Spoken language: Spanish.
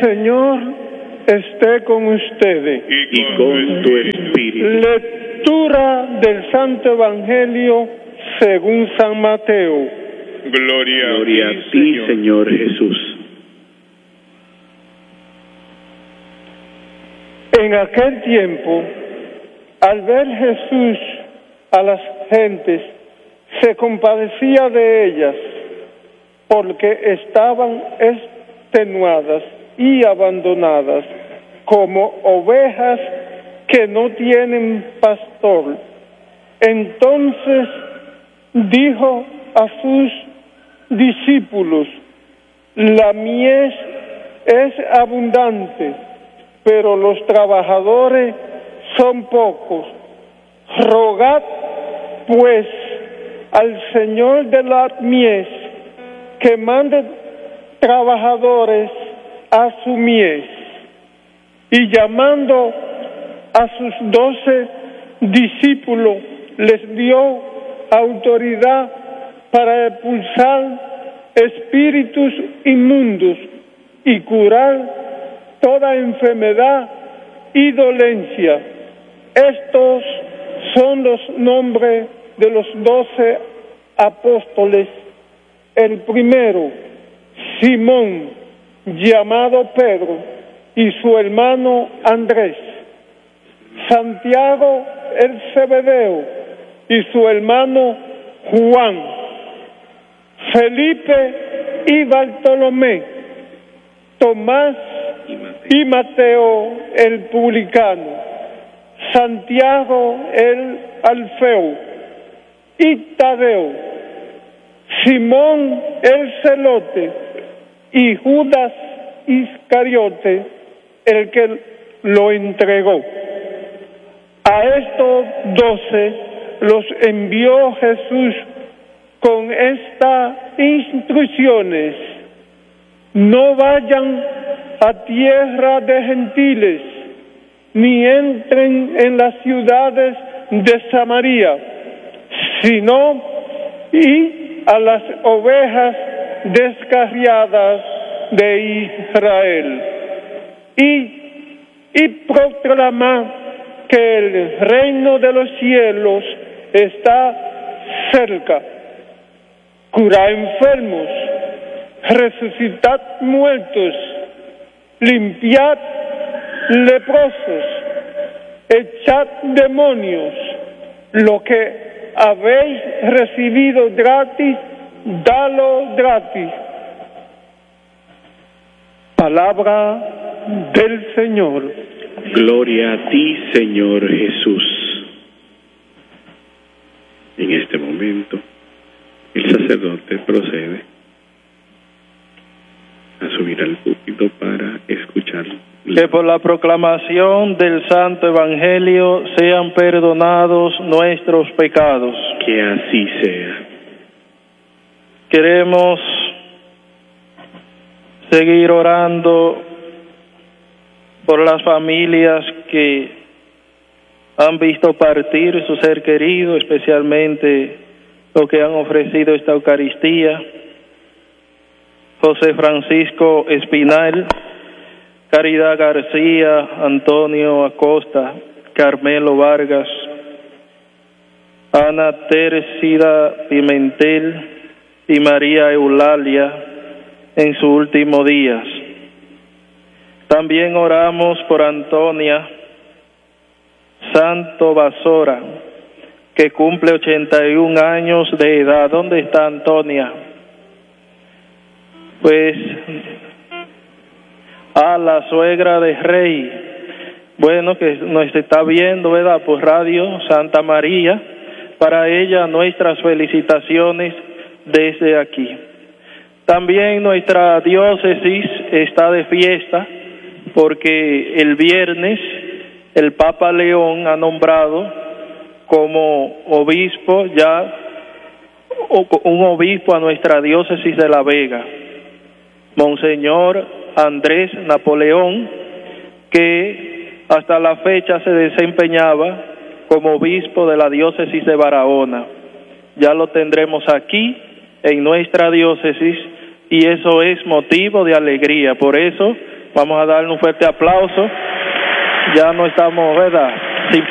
Señor esté con ustedes. Y con tu espíritu. Lectura del Santo Evangelio según San Mateo. Gloria a ti, Señor Jesús. En aquel tiempo, al ver Jesús a las gentes, se compadecía de ellas, porque estaban extenuadas y abandonadas, como ovejas que no tienen pastor. Entonces dijo a sus discípulos: la mies es abundante, pero los trabajadores son pocos. Rogad, pues, al Señor de la mies que mande trabajadores a su mies. Y llamando a sus 12 discípulos, les dio autoridad para expulsar espíritus inmundos y curar toda enfermedad y dolencia. Estos son los nombres de los 12 apóstoles. El primero, Simón, llamado Pedro, y su hermano Andrés. Santiago el Zebedeo y su hermano Juan. Felipe y Bartolomé. Tomás y Mateo el publicano. Santiago el Alfeo y Tadeo. Simón el Celote y Judas Iscariote, el que lo entregó. A estos 12 los envió Jesús con estas instrucciones: no vayan a tierra de gentiles, ni entren en las ciudades de Samaria, sino y a las ovejas descarriadas de Israel, y proclamar que el reino de los cielos está cerca. Curad enfermos, resucitad muertos, limpiad leprosos, echad demonios. Lo que habéis recibido gratis, dalo gratis. Palabra del Señor. Gloria a ti, Señor Jesús. En este momento, el sacerdote procede a subir al púlpito para escuchar. Que por la proclamación del Santo Evangelio sean perdonados nuestros pecados. Que así sea. Queremos seguir orando por las familias que han visto partir su ser querido, especialmente los que han ofrecido esta Eucaristía: José Francisco Espinal, Caridad García, Antonio Acosta, Carmelo Vargas, Ana Tercida Pimentel y María Eulalia en sus últimos días. También oramos por Antonia Santo Basora, que cumple 81 años de edad. ¿Dónde está Antonia? Pues a la suegra de Rey, bueno, que nos está viendo, ¿verdad?, por Radio Santa María. Para ella nuestras felicitaciones desde aquí. También nuestra diócesis está de fiesta porque el viernes el Papa León ha nombrado como obispo un obispo a nuestra diócesis de La Vega, Monseñor Andrés Napoleón, que hasta la fecha se desempeñaba como obispo de la diócesis de Barahona. Ya lo tendremos aquí en nuestra diócesis y eso es motivo de alegría. Por eso Vamos a darle un fuerte aplauso. Ya no estamos, ¿verdad?,